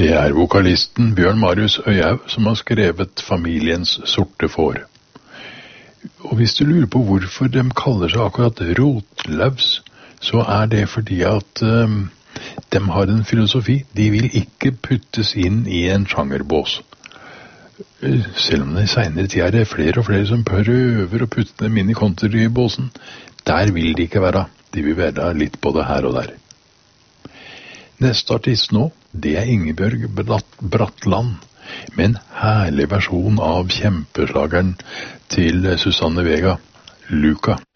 Det er vokalisten Bjørn Marius Øyhaug som har skrevet Familiens sorte får. Og hvis du lurer på hvorfor de kaller seg akkurat Rotlaus, så er det fordi at de har en filosofi. De vil ikke puttes inn i en sjangerbås. Selv om det i senere tid er det flere og flere som prøver å putte dem inn i countrybåsen, der vil de ikke være. De vil være litt både her og der. Neste artist nå, det er Ingebjørg Bratland, med en herlig versjon av kjempeslageren til Susanne Vega, Luka.